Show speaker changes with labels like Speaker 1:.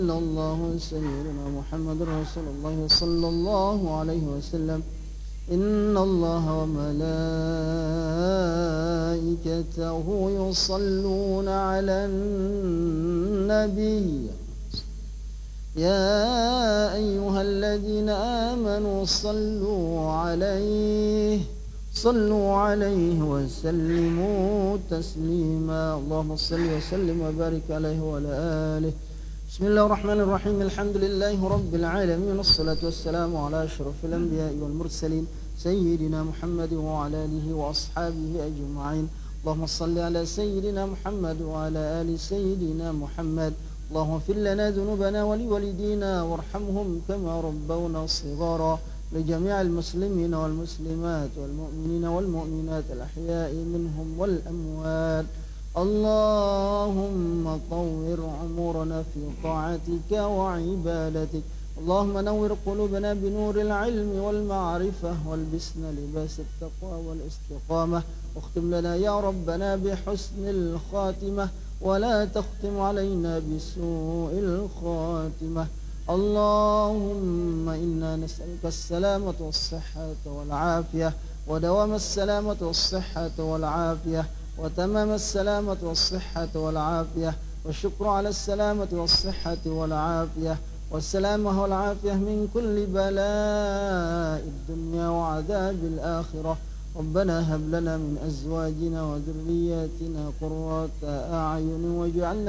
Speaker 1: الله سيدنا محمد رسول الله صلى الله عليه وسلم. إن الله وملائكته يصلون على النبي يا أيها الذين آمنوا صلوا عليه وسلموا تسليما. اللهم صل وسلم وبارك عليه وعلى آله. بسم الله الرحمن الرحيم. الحمد لله رب العالمين، والصلاة والسلام على أشرف الأنبياء والمرسلين سيدنا محمد وعلى آله وأصحابه أجمعين. اللهم صل على سيدنا محمد وعلى آل سيدنا محمد. اللهم اغفر لنا ذنوبنا ولوالدينا وارحمهم كما ربونا صغارا. لجميع المسلمين والمسلمات والمؤمنين والمؤمنات الأحياء منهم والأموات. اللهم طور عمرنا في طاعتك وعبادتك. اللهم نور قلوبنا بنور العلم والمعرفة، والبسنا لباس التقوى والاستقامة، واختم لنا يا ربنا بحسن الخاتمة، ولا تختم علينا بسوء الخاتمة. اللهم إنا نسألك السلامة والصحة والعافية، ودوام السلامة والصحة والعافية، وتمام السلامة والصحة والعافية، والشكر على السلامة والصحة والعافية، والسلامة والعافية من كل بلاء الدنيا وعذاب الآخرة. ربنا هب لنا من أزواجنا وذرياتنا قرة أعين واجعلنا